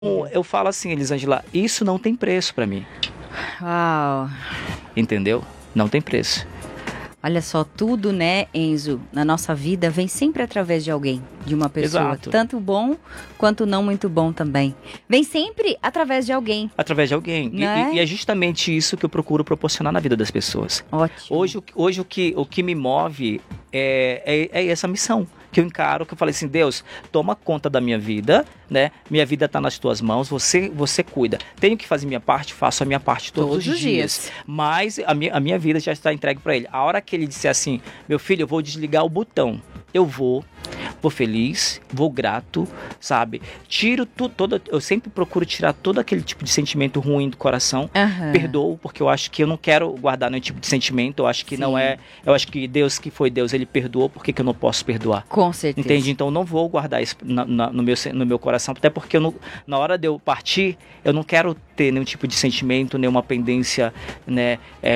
Eu falo assim, Elisângela, isso não tem preço pra mim, Uau. entendeu? Não tem preço. Olha só, tudo, né, Enzo, na nossa vida vem sempre através de alguém, de uma pessoa. Exato. Tanto bom quanto não muito bom também. Vem sempre através de alguém. Através de alguém. Né? E é justamente isso que eu procuro proporcionar na vida das pessoas. Ótimo. Hoje o que me move é essa missão que eu encaro, que eu falei assim, Deus, toma conta da minha vida, né? Minha vida está nas tuas mãos, você cuida. Tenho que fazer minha parte, faço a minha parte todos os dias. Mas a minha vida já está entregue para ele. A hora que ele disser assim, meu filho, eu vou desligar o botão, eu vou feliz, vou grato, sabe? Tiro tudo, eu sempre procuro tirar todo aquele tipo de sentimento ruim do coração. Aham. Perdoo, porque eu acho que eu não quero guardar nenhum tipo de sentimento. Eu acho que não é. Eu acho que Deus, que foi Deus, ele perdoou, por que eu não posso perdoar? Com certeza. Entende? Então eu não vou guardar isso no meu coração, até porque na hora de eu partir, eu não quero ter nenhum tipo de sentimento, nenhuma pendência, né,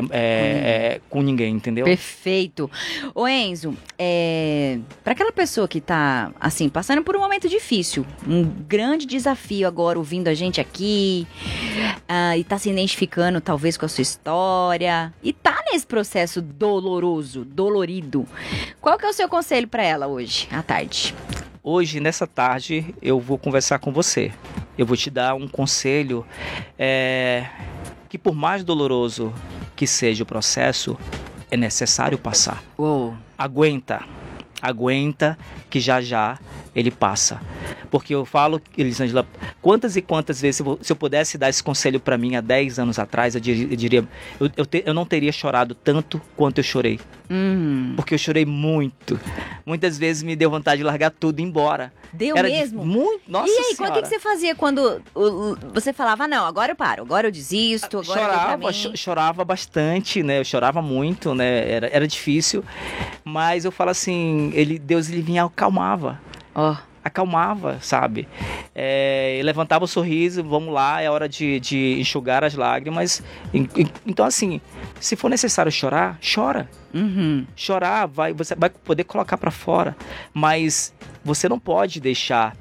com ninguém, entendeu? Perfeito. Ô Enzo, para aquela pessoa que tá, assim, passando por um momento difícil, um grande desafio agora, ouvindo a gente aqui, e tá se identificando talvez com a sua história, e tá nesse processo dolorido, qual que é o seu conselho para ela hoje, à tarde? Hoje, nessa tarde, eu vou conversar com você. Eu vou te dar um conselho que, por mais doloroso que seja o processo, é necessário passar. Uou. Aguenta que já ele passa. Porque eu falo, Elisângela, quantas e quantas vezes, se eu pudesse dar esse conselho para mim há 10 anos atrás, eu diria, eu não teria chorado tanto quanto eu chorei. Porque eu chorei muito. Muitas vezes me deu vontade de largar tudo e ir embora. Deu Era mesmo? Nossa E aí, Senhora. o que você fazia quando você falava, não, agora eu paro, agora eu desisto, agora eu vou pra mim? Chorava bastante, né? Eu chorava muito, né? Era difícil. Mas eu falo assim, Deus ele vinha e acalmava. Ó. Acalmava, sabe? Levantava o sorriso, vamos lá, é hora de enxugar as lágrimas. Então, assim, se for necessário chorar, chora. Chorar, você vai poder colocar para fora, mas você não pode deixar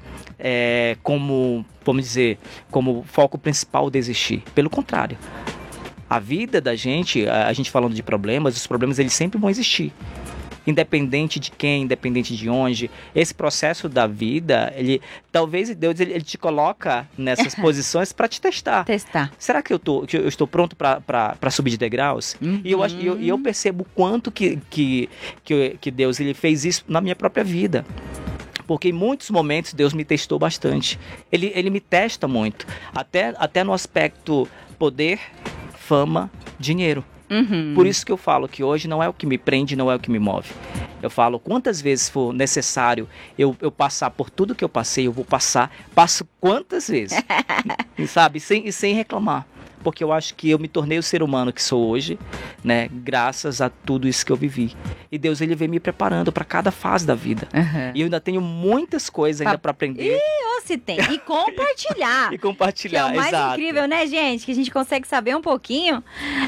como, vamos dizer, como foco principal desistir. Pelo contrário, a vida da gente, a gente falando de problemas, os problemas eles sempre vão existir. Independente de quem, independente de onde, esse processo da vida, talvez Deus ele te coloca nessas posições para te testar. Será que eu estou pronto para subir de degraus? E eu percebo o quanto que Deus ele fez isso na minha própria vida. Porque em muitos momentos Deus me testou bastante. Ele me testa muito, até no aspecto poder, fama, dinheiro. Por isso que eu falo que hoje não é o que me prende, não é o que me move. Eu falo, quantas vezes for necessário eu passar por tudo que eu passei, eu vou passar, passo quantas vezes, sabe, sem reclamar. Porque eu acho que eu me tornei o ser humano que sou hoje, né? Graças a tudo isso que eu vivi. E Deus, ele vem me preparando para cada fase da vida. E eu ainda tenho muitas coisas ainda para aprender. Se tem. E compartilhar. E compartilhar, que é o mais incrível, né, gente? Que a gente consegue saber um pouquinho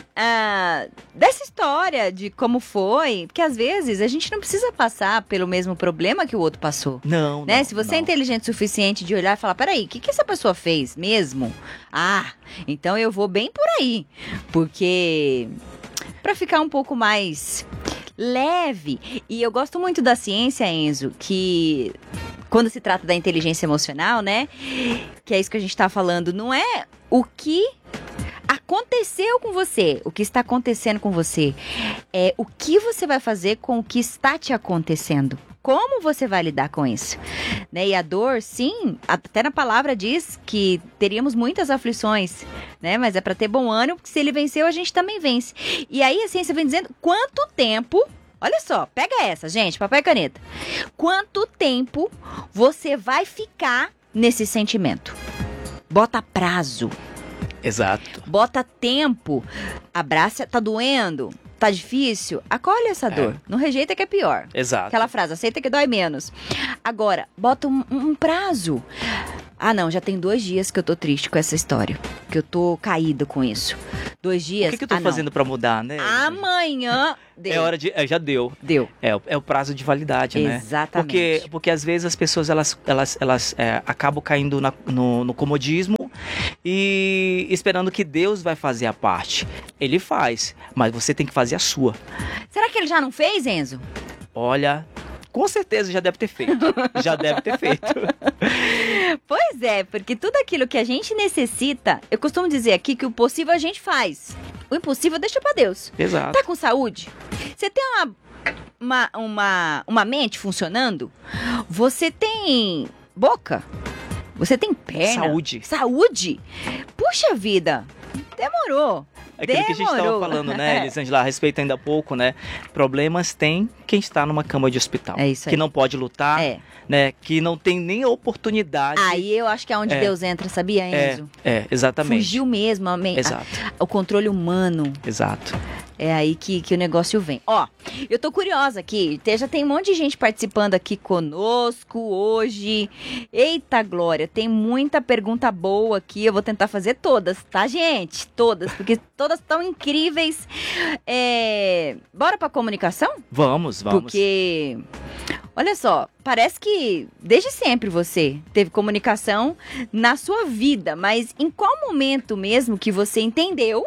dessa história, de como foi. Porque às vezes a gente não precisa passar pelo mesmo problema que o outro passou. Não, né? Não, Se você não. é inteligente o suficiente de olhar e falar, peraí, o que essa pessoa fez mesmo? Então eu vou bem por aí. Porque para ficar um pouco mais leve. E eu gosto muito da ciência, Enzo, que quando se trata da inteligência emocional, né? Que é isso que a gente tá falando, não é o que aconteceu com você, o que está acontecendo com você. É o que você vai fazer com o que está te acontecendo. Como você vai lidar com isso? Né? E a dor, sim, até na palavra diz que teríamos muitas aflições, né? Mas é para ter bom ânimo, porque se ele venceu, a gente também vence. E aí a ciência vem dizendo quanto tempo... Olha só, pega essa, gente, papel e caneta. Quanto tempo você vai ficar nesse sentimento? Bota prazo. Exato. Bota tempo. Abraça, tá doendo? Tá difícil? Acolhe essa dor. Não rejeita que é pior. Exato. Aquela frase, aceita que dói menos. Agora, bota um prazo. Não, já tem 2 dias que eu tô triste com essa história. Que eu tô caída com isso. 2 dias? O que eu tô fazendo pra mudar, né? Amanhã deu. É hora de... já deu. Deu. É o prazo de validade, né? Exatamente. Porque às vezes as pessoas, elas acabam caindo no comodismo e esperando que Deus vai fazer a parte. Ele faz, mas você tem que fazer a sua. Será que ele já não fez, Enzo? Olha... Com certeza já deve ter feito. Já deve ter feito. Pois é, porque tudo aquilo que a gente necessita, eu costumo dizer aqui que o possível a gente faz. O impossível deixa pra Deus. Exato. Tá com saúde? Você tem uma mente funcionando? Você tem boca? Você tem perna? Saúde. Saúde? Puxa vida, demorou. Aquilo que a gente estava falando, né, Elisângela, a respeito ainda há pouco, né? Problemas tem quem está numa cama de hospital. É isso aí. Que não pode lutar, né? Que não tem nem oportunidade. Aí eu acho que é onde Deus entra, sabia, Enzo? Exatamente. Fugiu mesmo o controle humano. Exato. É aí que o negócio vem. Ó, eu tô curiosa aqui. Já tem um monte de gente participando aqui conosco hoje. Eita, Glória, tem muita pergunta boa aqui. Eu vou tentar fazer todas, tá, gente? Todas, porque todas estão incríveis. Bora pra comunicação? Vamos. Porque, olha só, parece que desde sempre você teve comunicação na sua vida, mas em qual momento mesmo que você entendeu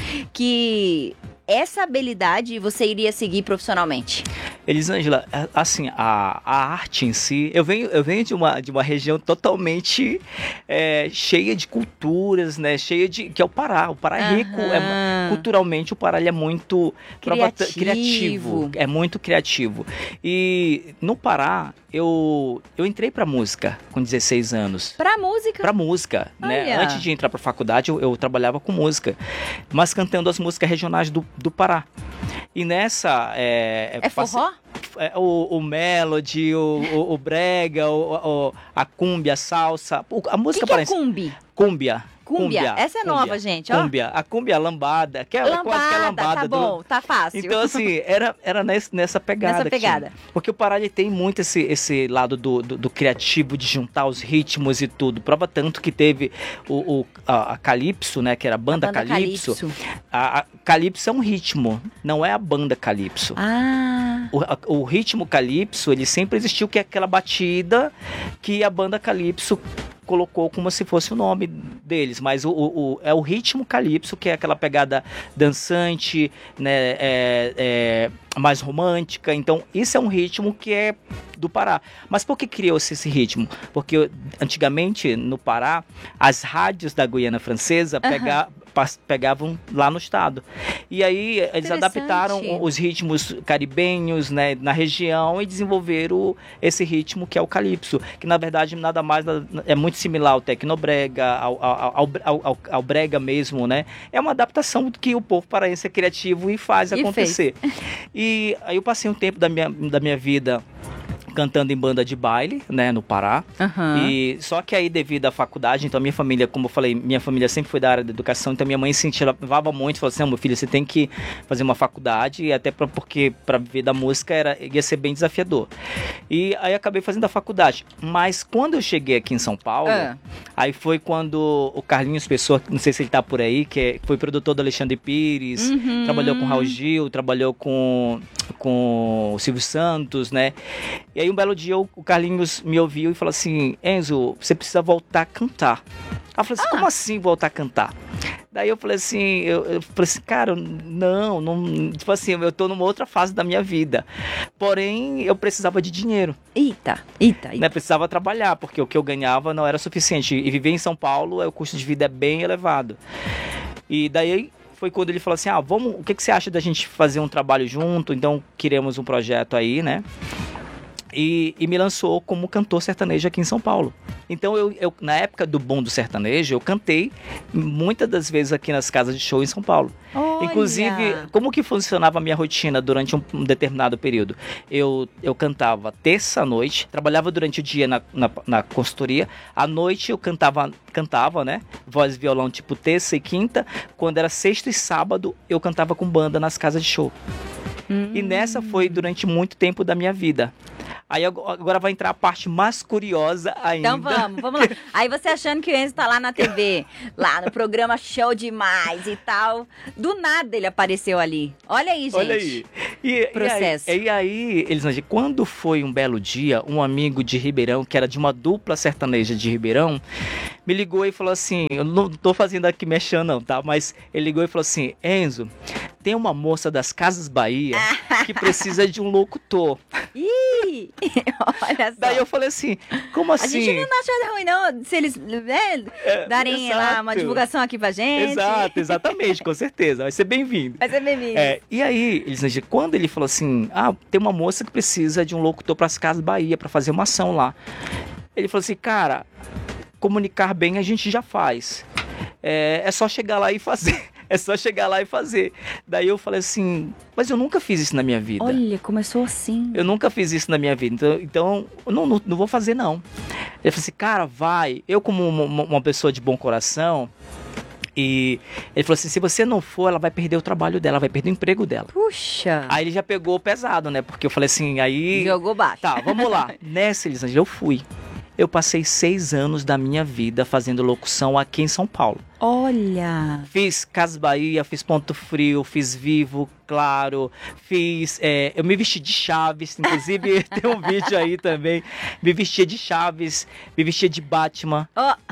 que essa habilidade você iria seguir profissionalmente? Elisângela, assim, a arte em si, eu venho de uma região totalmente cheia de culturas, né? Que é o Pará. O Pará é rico, culturalmente o Pará ele é muito criativo. É muito criativo. E no Pará, eu entrei pra música com 16 anos. Pra música? Pra música, né? Antes de entrar pra faculdade, eu trabalhava com música, mas cantando as músicas regionais do Pará. E nessa... forró? O melody, o brega, a cúmbia, a salsa. A música parece... que é cúmbia? Cúmbia. Essa é nova, gente. Ó. Cúmbia. A cúmbia, a lambada. Que é quase que a lambada. Tá bom, tá fácil. Então, assim, era nessa pegada. Nessa pegada. Porque o Pará, ele tem muito esse lado do criativo, de juntar os ritmos e tudo. Prova tanto que teve a Calypso, né? Que era a banda Calypso. A Calypso é um ritmo, não é a banda Calypso. O ritmo Calypso, ele sempre existiu, que é aquela batida que a banda Calypso colocou como se fosse o nome deles, mas é o ritmo calypso, que é aquela pegada dançante, né, mais romântica. Então, isso é um ritmo que é do Pará. Mas por que criou-se esse ritmo? Porque antigamente, no Pará, as rádios da Guiana Francesa pegavam lá no estado. E aí, eles adaptaram os ritmos caribenhos, né, na região, e desenvolveram esse ritmo que é o calypso, que na verdade nada mais é muito similar ao tecnobrega, ao brega mesmo, né? É uma adaptação que o povo paraense é criativo e faz acontecer. E aí eu passei um tempo da minha vida cantando em banda de baile, né, no Pará. E só que aí, devido à faculdade, então minha família, como eu falei, minha família sempre foi da área da educação, então minha mãe se incentivava muito, falou assim: meu filho, você tem que fazer uma faculdade, e até porque para viver da música ia ser bem desafiador. E aí acabei fazendo a faculdade. Mas quando eu cheguei aqui em São Paulo, aí foi quando o Carlinhos Pessoa, não sei se ele tá por aí, que foi produtor do Alexandre Pires, trabalhou com o Raul Gil, trabalhou com o Silvio Santos, né? E aí um belo dia o Carlinhos me ouviu e falou assim: Enzo, você precisa voltar a cantar. Ela falou assim: como assim voltar a cantar? Daí eu falei assim, eu falei assim, cara, não, tipo assim, eu tô numa outra fase da minha vida. Porém, eu precisava de dinheiro. Eita. Né? Precisava trabalhar, porque o que eu ganhava não era suficiente. E viver em São Paulo, o custo de vida é bem elevado. E daí foi quando ele falou assim: o que você acha da gente fazer um trabalho junto? Então, queremos um projeto aí, né? E me lançou como cantor sertanejo aqui em São Paulo. Então, eu na época do boom do sertanejo, eu cantei muitas das vezes aqui nas casas de show em São Paulo. Olha. Inclusive, como que funcionava a minha rotina durante um determinado período? Eu cantava terça-noite, trabalhava durante o dia na consultoria, à noite eu cantava, né? Voz e violão, tipo terça e quinta. Quando era sexta e sábado, eu cantava com banda nas casas de show. E nessa foi durante muito tempo da minha vida. Aí agora vai entrar a parte mais curiosa ainda. Então vamos lá. Aí você achando que o Enzo tá lá na TV, lá no programa Show Demais e tal. Do nada ele apareceu ali. Olha aí, gente. Olha aí. Processo. E aí, Elisângela, quando foi um belo dia, um amigo de Ribeirão, que era de uma dupla sertaneja de Ribeirão, me ligou e falou assim, eu não tô fazendo aqui mexendo não, tá? Mas ele ligou e falou assim, Enzo, tem uma moça das Casas Bahia que precisa de um locutor. Ih, olha só. Daí eu falei assim, como assim? A gente não acha ruim não, se eles darem lá uma divulgação aqui pra gente. Exato, exatamente, com certeza, vai ser bem-vindo. Vai ser bem-vindo. E aí, Elisângela, quando ele falou assim, tem uma moça que precisa de um locutor para as Casas Bahia, para fazer uma ação lá. Ele falou assim, cara, comunicar bem a gente já faz. É só chegar lá e fazer. É só chegar lá e fazer. Daí eu falei assim, mas eu nunca fiz isso na minha vida. Olha, começou assim. Eu nunca fiz isso na minha vida, então eu não vou fazer não. Ele falou assim, cara, vai. Eu como uma pessoa de bom coração, e ele falou assim, se você não for, ela vai perder o trabalho dela, vai perder o emprego dela. Puxa. Aí ele já pegou pesado, né? Porque eu falei assim, aí... Jogou baixo. Tá, vamos lá. Nessa, Elisângela, eu fui. Eu passei 6 anos da minha vida fazendo locução aqui em São Paulo. Olha. Fiz Casas Bahia, fiz Ponto Frio, fiz Vivo, Claro, fiz... eu me vesti de Chaves, inclusive tem um vídeo aí também. Me vestia de Chaves, me vestia de Batman,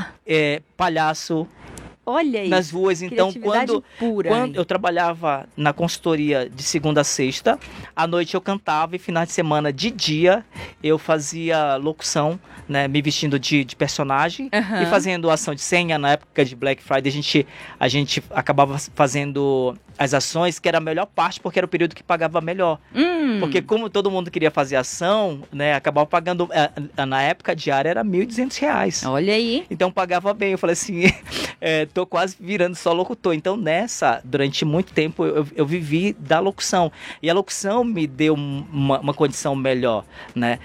palhaço. Olha aí. Nas ruas, então quando eu trabalhava na consultoria de segunda a sexta, à noite eu cantava e final de semana de dia eu fazia locução, né, me vestindo de personagem e fazendo ação de senha. Na época de Black Friday a gente acabava fazendo as ações, que era a melhor parte, porque era o período que pagava melhor. Porque como todo mundo queria fazer ação, né, acabava pagando, na época a diária era R$1.200. Olha aí. Então pagava bem. Eu falei assim, tô quase virando só locutor. Então durante muito tempo eu vivi da locução. E a locução me deu uma condição melhor, né?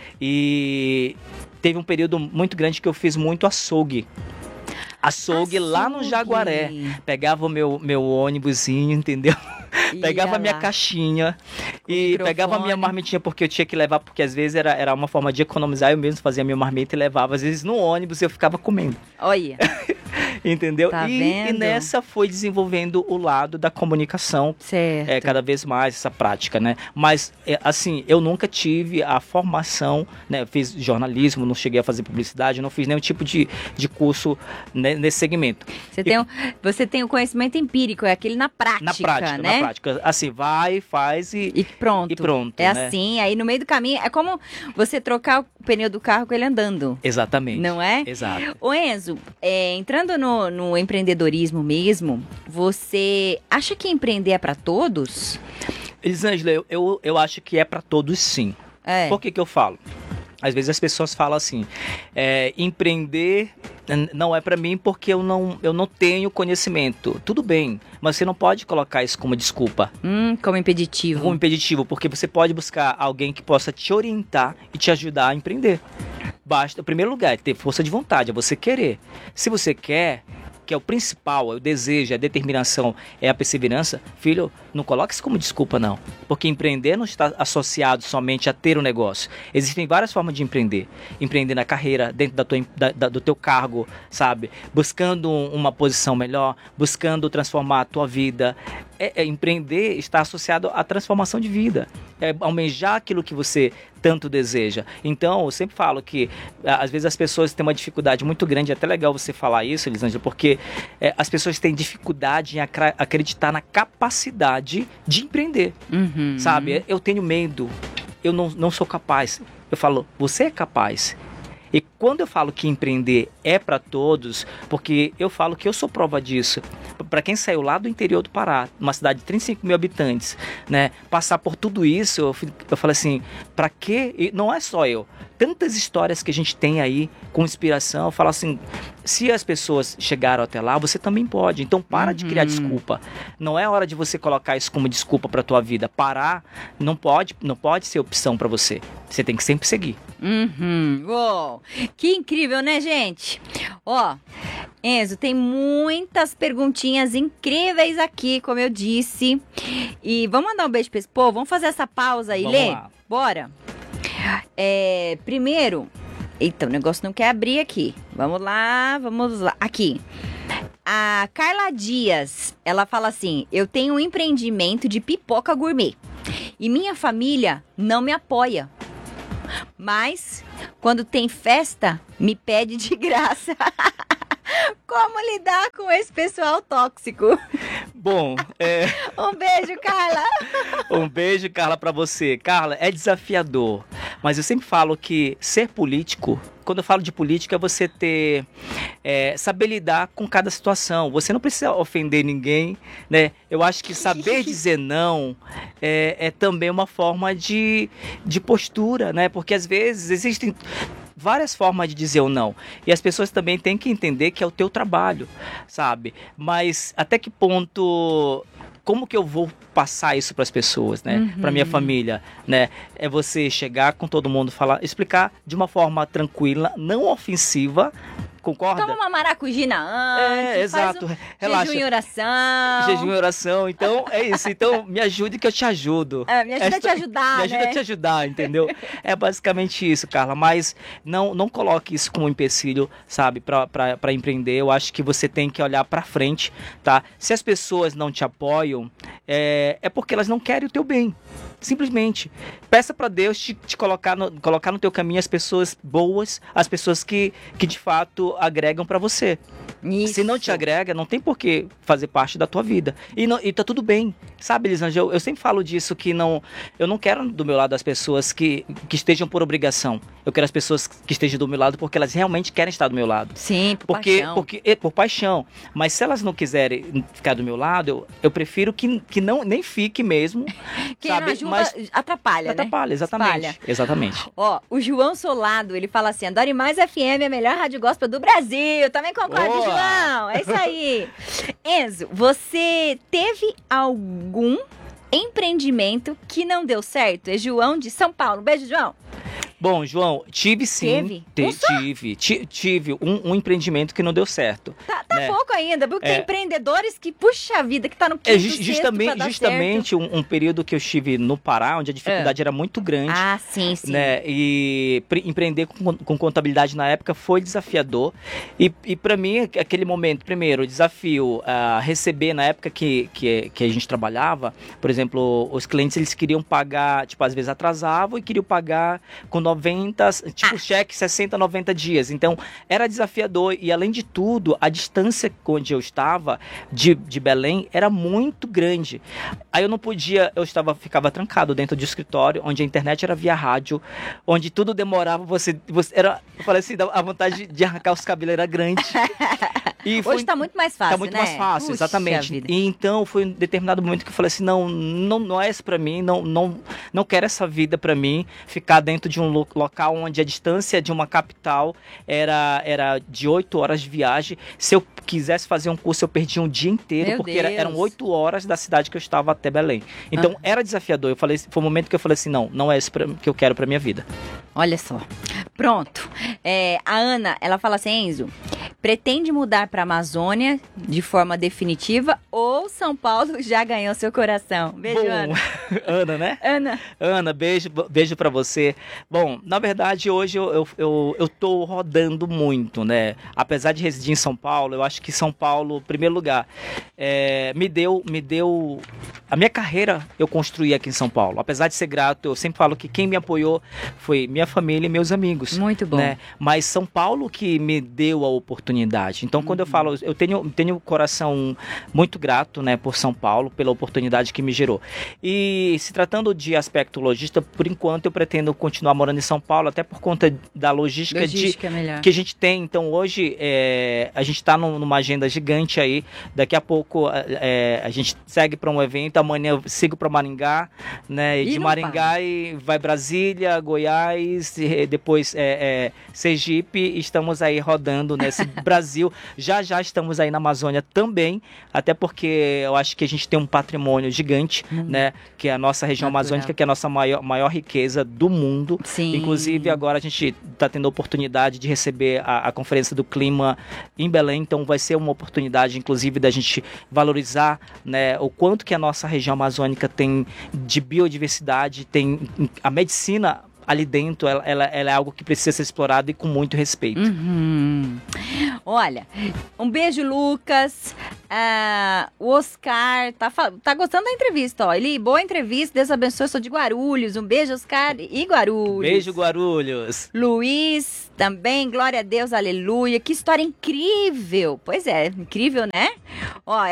E teve um período muito grande que eu fiz muito açougue. Açougue lá no Jaguaré. Pegava o meu ônibusinho, entendeu? Pegava a minha caixinha e pegava a minha marmitinha, porque eu tinha que levar, porque às vezes era uma forma de economizar. Eu mesmo fazia a minha marmita e levava. Às vezes no ônibus eu ficava comendo. Olha. Entendeu? Tá e vendo? nessa foi desenvolvendo o lado da comunicação. Certo. Cada vez mais essa prática, né? Mas, assim, eu nunca tive a formação, né? Eu fiz jornalismo, não cheguei a fazer publicidade, não fiz nenhum tipo de curso, né, nesse segmento. Você tem o conhecimento empírico, é aquele na prática, né? Na prática. Assim, vai, faz e pronto. E pronto, é né? assim, aí no meio do caminho, é como você trocar o pneu do carro com ele andando. Exatamente. Não é? Exato. Ô Enzo, entrando no empreendedorismo mesmo, você acha que empreender é para todos? Elisângela, eu acho que é para todos, sim. Por que eu falo? Às vezes as pessoas falam assim, empreender não é para mim porque eu não tenho conhecimento. Tudo bem, mas você não pode colocar isso como desculpa. Como impeditivo. Como impeditivo, porque você pode buscar alguém que possa te orientar e te ajudar a empreender. Basta, em primeiro lugar, ter força de vontade, é você querer. Se você quer, que é o principal, é o desejo, é a determinação, é a perseverança, filho, não coloque isso como desculpa, não. Porque empreender não está associado somente a ter um negócio. Existem várias formas de empreender. Empreender na carreira, dentro do teu cargo, sabe? Buscando uma posição melhor, buscando transformar a tua vida. Empreender está associado à transformação de vida. É almejar aquilo que você tanto deseja. Então, eu sempre falo que, às vezes, as pessoas têm uma dificuldade muito grande, é até legal você falar isso, Elisângela, porque as pessoas têm dificuldade em acreditar na capacidade de empreender, sabe? Eu tenho medo, eu não sou capaz. Eu falo, você é capaz. E quando eu falo que empreender é para todos, porque eu falo que eu sou prova disso. Para quem saiu lá do interior do Pará, uma cidade de 35 mil habitantes, né, passar por tudo isso, eu falo assim, para quê? E não é só eu. Tantas histórias que a gente tem aí com inspiração, eu falo assim, se as pessoas chegaram até lá, você também pode. Então para de criar desculpa. Não é hora de você colocar isso como desculpa para tua vida. Parar não pode ser opção para você. Você tem que sempre seguir. Uou. Que incrível, né, gente? Ó, Enzo, tem muitas perguntinhas incríveis aqui, como eu disse. E vamos mandar um beijo pra esse povo? Vamos fazer essa pausa aí, Vamos Lê? lá. Bora? Primeiro, eita, o negócio não quer abrir aqui. Vamos lá. Aqui. A Carla Dias, ela fala assim: eu tenho um empreendimento de pipoca gourmet e minha família não me apoia. Mas, quando tem festa, me pede de graça. Como lidar com esse pessoal tóxico? Bom, Um beijo, Carla. Um beijo, Carla, pra você. Carla, é desafiador, mas eu sempre falo que ser político, quando eu falo de política, é você saber lidar com cada situação. Você não precisa ofender ninguém, né? Eu acho que saber dizer não é também uma forma de postura, né? Porque às vezes existem várias formas de dizer o não. E as pessoas também têm que entender que é o teu trabalho, sabe? Mas até que ponto... Como que eu vou passar isso para as pessoas, né? Para minha família, né? É você chegar com todo mundo, explicar de uma forma tranquila, não ofensiva. Concorda? Toma uma maracujina antes. Exato. Relaxa. Jejum e oração. Jejum e oração. Então, é isso. Então, me ajude que eu te ajudo. Me ajuda a te ajudar, Me ajuda a te ajudar, entendeu? É basicamente isso, Carla. Mas não coloque isso como um empecilho, sabe? Para empreender. Eu acho que você tem que olhar para frente, tá? Se as pessoas não te apoiam, é porque elas não querem o teu bem. Simplesmente. Peça para Deus te colocar no teu caminho as pessoas boas, as pessoas que de fato agregam para você. Isso. Se não te agrega, não tem por que fazer parte da tua vida. E tá tudo bem. Sabe, Elisângela, eu sempre falo disso, que eu não quero do meu lado as pessoas que estejam por obrigação. Eu quero as pessoas que estejam do meu lado porque elas realmente querem estar do meu lado. Sim, paixão. Por paixão. Mas se elas não quiserem ficar do meu lado, eu prefiro que nem fique mesmo. Quem sabe? ajuda, Mas atrapalha, né? Atrapalha, exatamente. Espalha. Exatamente. Ó, o João Solado, ele fala assim: Adore Mais FM é a melhor rádio gospel do Brasil. Também concordo, Boa. João. É isso aí. Enzo, você teve algum empreendimento que não deu certo? É João de São Paulo. Beijo, João. Bom, João, tive sim. Tive um empreendimento que não deu certo. Tá né? pouco ainda, porque tem empreendedores que, puxa vida, que tá no quinto, justamente um período que eu estive no Pará, onde a dificuldade era muito grande. Ah, sim. Né? E empreender com contabilidade na época foi desafiador. E para mim, aquele momento, primeiro, o desafio a receber, na época que a gente trabalhava, por exemplo, os clientes, eles queriam pagar, tipo, às vezes atrasavam e queriam pagar com 90, tipo, cheque 60, 90 dias. Então, era desafiador. E, além de tudo, a distância onde eu estava, de Belém, era muito grande. Aí eu não podia, ficava trancado dentro do escritório, onde a internet era via rádio, onde tudo demorava, eu falei assim, a vontade de arrancar os cabelos era grande. E hoje tá muito mais fácil, Tá muito mais fácil, puxa exatamente. Vida. E então, foi um determinado momento que eu falei assim, não é isso pra mim, não quero essa vida pra mim, ficar dentro de um local onde a distância de uma capital era de 8 horas de viagem. Se eu quisesse fazer um curso, eu perdia um dia inteiro, Meu porque Deus. eram 8 horas da cidade que eu estava até Belém. Então, era desafiador. Foi um momento que eu falei assim, não é isso que eu quero pra minha vida. Olha só. Pronto. A Ana, ela fala assim, Enzo, pretende mudar para a Amazônia de forma definitiva ou São Paulo já ganhou seu coração? Beijo, Ana. Ana, né? Ana, beijo para você. Bom, na verdade, hoje eu tô rodando muito, né? Apesar de residir em São Paulo, eu acho que São Paulo, em primeiro lugar, me deu... A minha carreira eu construí aqui em São Paulo. Apesar de ser grato, eu sempre falo que quem me apoiou foi minha família e meus amigos. Muito bom. Né? Mas São Paulo que me deu a oportunidade. Então, quando eu falo, eu tenho um coração muito grato, né, por São Paulo, pela oportunidade que me gerou. E se tratando de aspecto logística, por enquanto eu pretendo continuar morando em São Paulo, até por conta da logística que a gente tem. Então, hoje, a gente está numa agenda gigante aí. Daqui a pouco a gente segue para um evento. Amanhã eu sigo para Maringá, né? E de Maringá vai Brasília, Goiás, e depois Sergipe. Estamos aí rodando nesse Brasil. Já estamos aí na Amazônia também, até porque eu acho que a gente tem um patrimônio gigante, né? Que é a nossa região amazônica, que é a nossa maior riqueza do mundo. Sim. Inclusive, agora a gente está tendo a oportunidade de receber a Conferência do Clima em Belém, então vai ser uma oportunidade, inclusive, da gente valorizar, né, o quanto que a nossa região amazônica tem de biodiversidade, tem a medicina ali dentro, ela é algo que precisa ser explorado e com muito respeito. Olha, um beijo, Lucas. O Oscar tá gostando da entrevista, ó. Boa entrevista, Deus abençoe, sou de Guarulhos. Um beijo, Oscar e Guarulhos. Beijo, Guarulhos. Luiz também, glória a Deus, aleluia. Que história incrível. Pois é, incrível, né? Ó,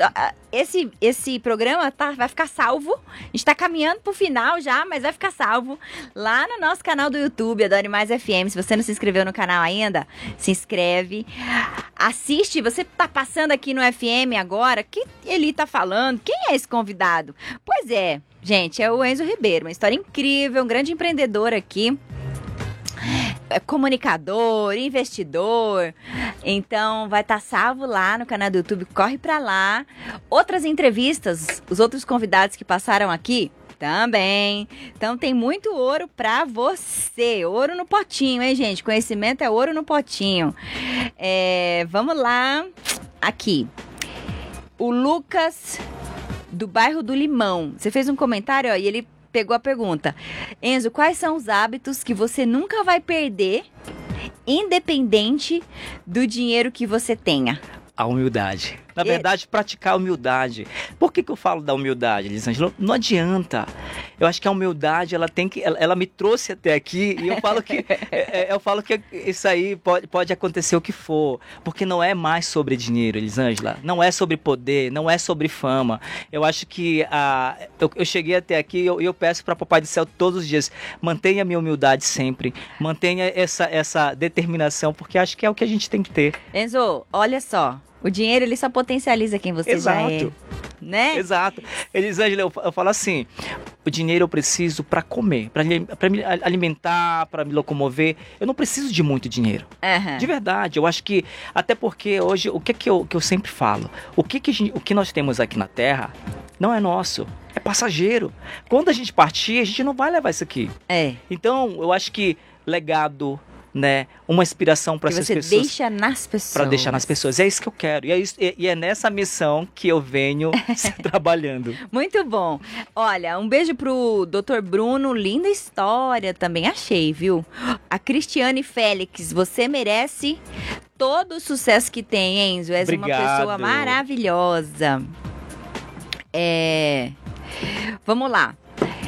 esse programa vai ficar salvo. A gente tá caminhando pro final já, mas vai ficar salvo lá no nosso canal do YouTube, Adore Mais FM. Se você não se inscreveu no canal ainda, se inscreve. Assiste, você tá passando aqui no FM agora, que ele tá falando? Quem é esse convidado? Pois é, gente, é o Enzo Ribeiro, uma história incrível, um grande empreendedor aqui. Comunicador, investidor. Então vai estar salvo lá no canal do YouTube, corre pra lá. Outras entrevistas, os outros convidados que passaram aqui também. Então tem muito ouro pra você. Ouro no potinho, hein, gente? Conhecimento é ouro no potinho. Vamos lá. Aqui. O Lucas, do bairro do Limão. Você fez um comentário, ó, e ele pegou a pergunta. Enzo, quais são os hábitos que você nunca vai perder, independente do dinheiro que você tenha? A humildade. Na verdade, praticar a humildade. Por que eu falo da humildade, Elisângela? Não adianta. Eu acho que a humildade, ela me trouxe até aqui e eu falo que isso aí pode acontecer o que for, porque não é mais sobre dinheiro, Elisângela. Não é sobre poder, não é sobre fama. Eu acho que eu cheguei até aqui e eu peço para o Papai do Céu todos os dias, mantenha a minha humildade sempre, mantenha essa determinação, porque acho que é o que a gente tem que ter. Enzo, olha só. O dinheiro, ele só potencializa quem você já é, né? Exato. Elisângela, eu falo assim, o dinheiro eu preciso para comer, para me alimentar, para me locomover. Eu não preciso de muito dinheiro. Uhum. De verdade, eu acho que, até porque hoje, o que eu sempre falo? O que nós temos aqui na Terra não é nosso, é passageiro. Quando a gente partir, a gente não vai levar isso aqui. Então, eu acho que legado, né, uma inspiração para essas pessoas. Deixa nas pessoas. Para deixar nas pessoas. É isso que eu quero. E é nessa missão que eu venho trabalhando. Muito bom. Olha, um beijo pro Dr. Bruno. Linda história também. Achei, viu? A Cristiane Félix, você merece todo o sucesso que tem, Enzo. És uma pessoa maravilhosa. Vamos lá.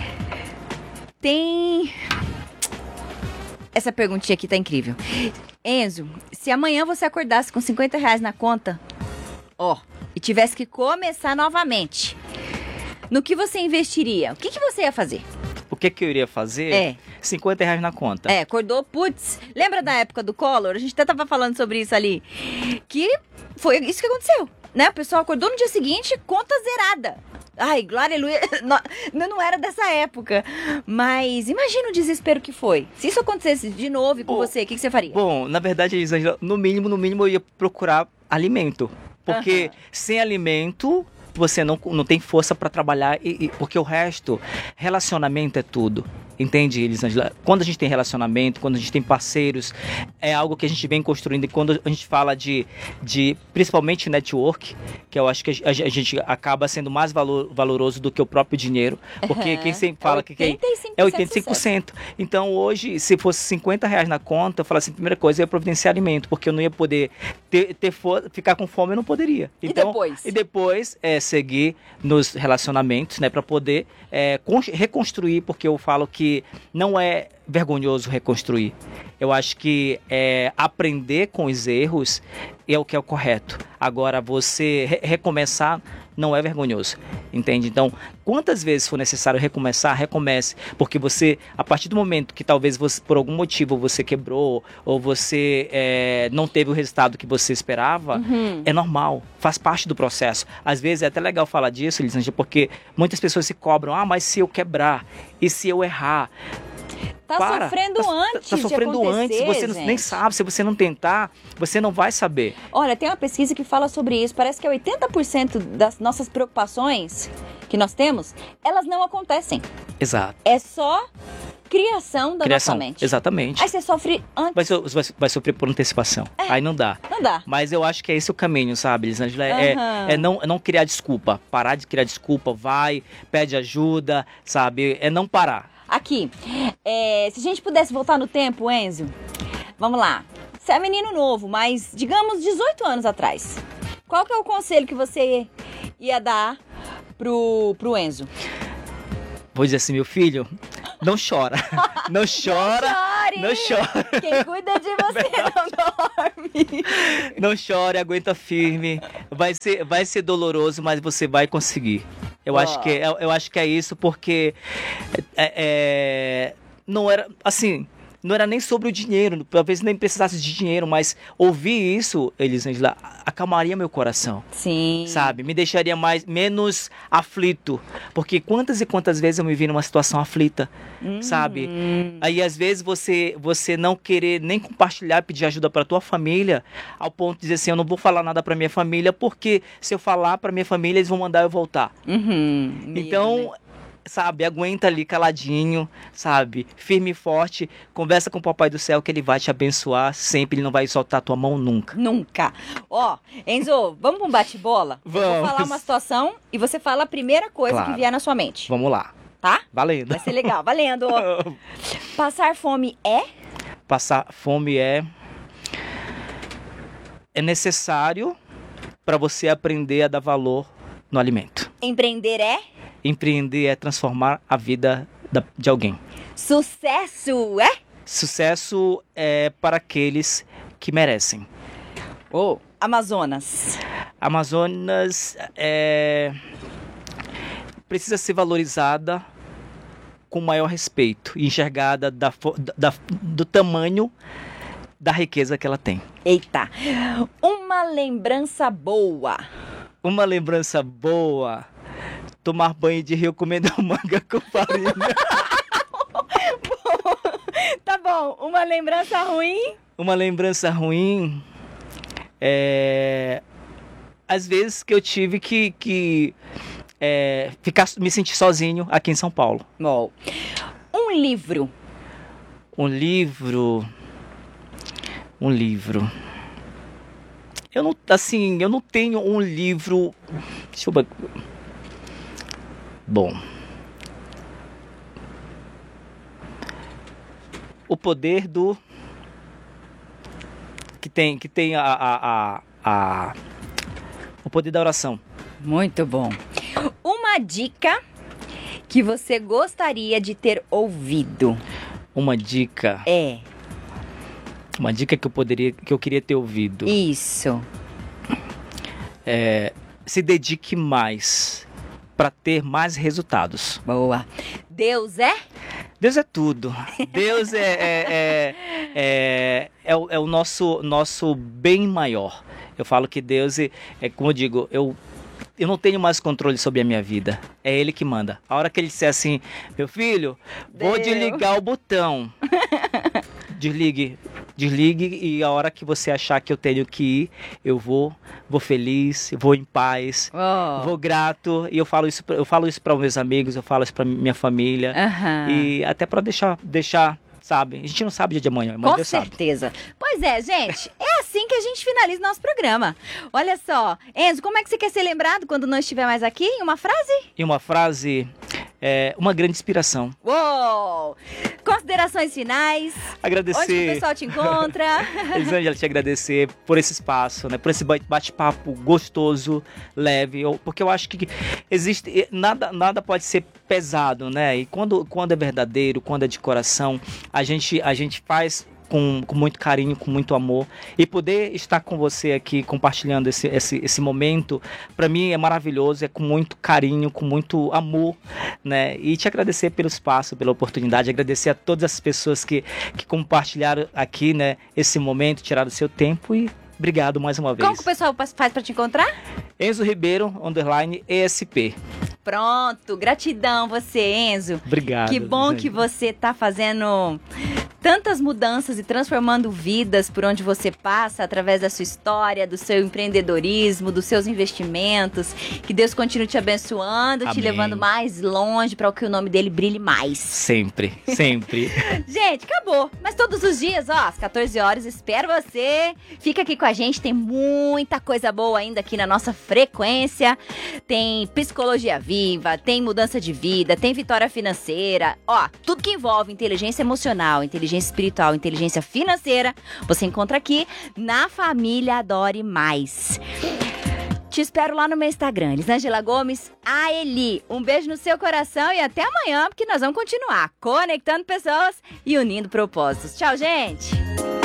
Essa perguntinha aqui tá incrível. Enzo, se amanhã você acordasse com R$50 na conta, e tivesse que começar novamente, no que você investiria? O que você ia fazer? O que eu iria fazer? R$50 na conta. Acordou, putz. Lembra da época do Collor? A gente até tava falando sobre isso ali. Que foi isso que aconteceu, né? O pessoal acordou no dia seguinte, conta zerada. Ai, glória, aleluia. Não era dessa época. Mas imagina o desespero que foi. Se isso acontecesse de novo com você, o que você faria? Bom, na verdade, Elisângela, no mínimo eu ia procurar alimento. Porque sem alimento, você não tem força para trabalhar. Porque o resto, relacionamento é tudo. Entende, Elisângela? Quando a gente tem relacionamento, quando a gente tem parceiros, é algo que a gente vem construindo. E quando a gente fala de principalmente network, que eu acho que a gente acaba sendo mais valoroso do que o próprio dinheiro. Porque quem sempre fala que é 85%. Então hoje, se fosse R$50 na conta, eu falo assim, primeira coisa, eu ia providenciar alimento, porque eu não ia poder ficar com fome, eu não poderia. Então, e depois seguir nos relacionamentos, né, para poder reconstruir, porque eu falo que não é vergonhoso reconstruir. Eu acho que aprender com os erros é o que é o correto. Agora, você recomeçar não é vergonhoso, entende? Então, quantas vezes for necessário recomeçar, recomece. Porque você, a partir do momento que talvez você, por algum motivo você quebrou ou você não teve o resultado que você esperava, é normal, faz parte do processo. Às vezes é até legal falar disso, Elisângela, porque muitas pessoas se cobram, mas se eu quebrar, e se eu errar? Sofrendo antes. Tá sofrendo antes, você gente. Nem sabe. Se você não tentar, você não vai saber. Olha, tem uma pesquisa que fala sobre isso. Parece que 80% das nossas preocupações que nós temos, elas não acontecem. Exato. É só criação da nossa mente. Exatamente. Aí você sofre antes. Vai sofrer por antecipação. Aí não dá. Não dá. Mas eu acho que é esse o caminho, sabe, Elisângela? Não criar desculpa. Parar de criar desculpa, pede ajuda, sabe? É não parar. Aqui, se a gente pudesse voltar no tempo, Enzo, vamos lá. Você é menino novo, mas digamos 18 anos atrás. Qual que é o conselho que você ia dar pro Enzo? Vou dizer assim, meu filho, não chora. Não chora. Não chora. Quem cuida de você não dorme. Não chore, aguenta firme. Vai ser doloroso, mas você vai conseguir. Eu acho que é isso, porque não era assim. Não era nem sobre o dinheiro, talvez nem precisasse de dinheiro, mas ouvir isso, Elisângela, acalmaria meu coração. Sim. Sabe? Me deixaria menos aflito. Porque quantas e quantas vezes eu me vi numa situação aflita, sabe? Aí às vezes você não querer nem compartilhar, pedir ajuda para tua família, ao ponto de dizer assim, eu não vou falar nada para minha família, porque se eu falar para minha família, eles vão mandar eu voltar. Então, sabe, aguenta ali caladinho, sabe, firme e forte, conversa com o Papai do Céu que ele vai te abençoar sempre, ele não vai soltar a tua mão nunca. Nunca. Ó, Enzo, vamos pra um bate-bola? Vamos. Eu vou falar uma situação e você fala a primeira coisa que vier na sua mente. Vamos lá. Tá? Valendo. Vai ser legal, valendo. Passar fome é? Passar fome é necessário para você aprender a dar valor no alimento. Empreender é? Empreender é transformar a vida de alguém. Sucesso é? Sucesso é para aqueles que merecem. Amazonas. Amazonas precisa ser valorizada com maior respeito e enxergada do tamanho da riqueza que ela tem. Eita! Uma lembrança boa. Uma lembrança boa. Tomar banho de rio comendo manga com farinha. Tá bom. Uma lembrança ruim? Uma lembrança ruim às vezes que eu tive que me sentir sozinho aqui em São Paulo. Bom. Um livro. Um livro. Eu não tenho um livro. Deixa eu ver. Bom. O poder do que tem o poder da oração. Muito bom. Uma dica que você gostaria de ter ouvido. Uma dica. Uma dica que eu queria ter ouvido. Isso. Se dedique mais para ter mais resultados. Boa. Deus é? Deus é tudo. Deus é o nosso bem maior. Eu falo que Deus como eu digo, eu não tenho mais controle sobre a minha vida. É Ele que manda. A hora que Ele disser assim, meu filho, vou desligar o botão. Desligue e a hora que você achar que eu tenho que ir, eu vou feliz, vou em paz, vou grato. E eu falo isso para os meus amigos, eu falo isso para minha família. E até para deixar, sabe? A gente não sabe o dia de amanhã, mas Deus sabe. Com certeza. Pois é, gente, é assim que a gente finaliza nosso programa. Olha só, Enzo, como é que você quer ser lembrado quando não estiver mais aqui? Em uma frase? Em uma frase, uma grande inspiração. Uou! Considerações finais. Agradecer. Onde que o pessoal te encontra? Elisângela, te agradecer por esse espaço, né? Por esse bate-papo gostoso, leve. Porque eu acho que nada pode ser pesado, né? E quando é verdadeiro, quando é de coração, a gente faz com muito carinho, com muito amor. E poder estar com você aqui compartilhando esse momento, para mim é maravilhoso, é com muito carinho, com muito amor, né? E te agradecer pelo espaço, pela oportunidade, agradecer a todas as pessoas que compartilharam aqui, né, esse momento, tiraram o seu tempo e obrigado mais uma vez. Como que o pessoal faz para te encontrar? Enzo Ribeiro, _ESP. Pronto, gratidão você, Enzo. Obrigado. Que bom que você tá fazendo tantas mudanças e transformando vidas por onde você passa, através da sua história, do seu empreendedorismo, dos seus investimentos. Que Deus continue te abençoando, te Amém. levando mais longe para que o nome dele brilhe mais. Sempre, sempre. Gente, acabou. Mas todos os dias, ó, às 14 horas, espero você. Fica aqui com a gente, tem muita coisa boa ainda aqui na nossa frequência. Tem psicologia viva, tem mudança de vida, tem vitória financeira. Ó, tudo que envolve inteligência emocional, inteligência espiritual, inteligência financeira, você encontra aqui na Família Adore Mais. Te espero lá no meu Instagram, Elisângela Gomes, a Eli. Um beijo no seu coração e até amanhã, porque nós vamos continuar conectando pessoas e unindo propósitos. Tchau, gente!